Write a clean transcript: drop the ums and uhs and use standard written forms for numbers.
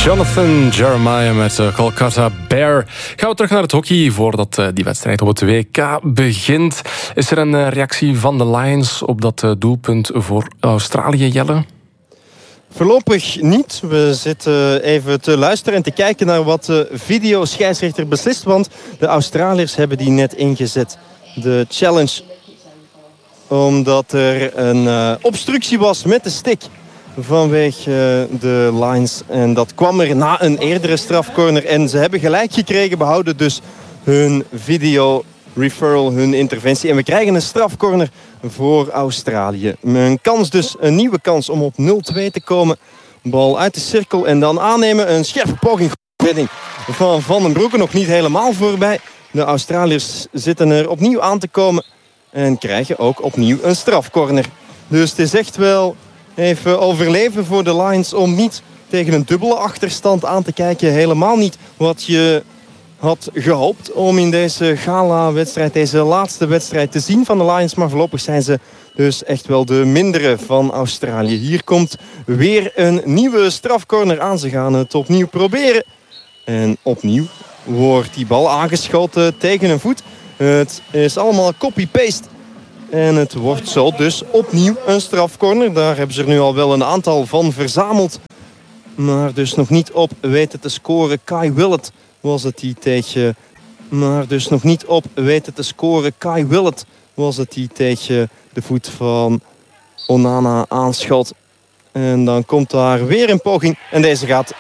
Jonathan Jeremiah met Kolkata Bear. Gaan we terug naar het hockey voordat die wedstrijd op het WK begint. Is er een reactie van de Lions op dat doelpunt voor Australië, Jelle? Voorlopig niet. We zitten even te luisteren en te kijken naar wat de videoscheidsrechter beslist. Want de Australiërs hebben die net ingezet. De challenge. Omdat er een obstructie was met de stick vanwege de Lions. En dat kwam er na een eerdere strafcorner. En ze hebben gelijk gekregen, behouden dus hun video referral, hun interventie. En we krijgen een strafcorner voor Australië. Een kans dus, een nieuwe kans om op 0-2 te komen. Bal uit de cirkel en dan aannemen. Een scherpe poging van Van den Broeke. Nog niet helemaal voorbij. De Australiërs zitten er opnieuw aan te komen. En krijgen ook opnieuw een strafcorner. Dus het is echt wel even overleven voor de Lions om niet tegen een dubbele achterstand aan te kijken. Helemaal niet wat je had gehoopt om in deze gala-wedstrijd, deze laatste wedstrijd te zien van de Lions. Maar voorlopig zijn ze dus echt wel de mindere van Australië. Hier komt weer een nieuwe strafcorner aan. Ze gaan het opnieuw proberen. En opnieuw wordt die bal aangeschoten tegen een voet. Het is allemaal copy-paste. En het wordt zo dus opnieuw een strafcorner. Daar hebben ze er nu al wel een aantal van verzameld. Maar dus nog niet op weten te scoren. Kai Willett was het die tegen... Maar dus nog niet op weten te scoren. Kai Willett was het die tegen de voet van Onana aanschot. En dan komt daar weer een poging. En deze gaat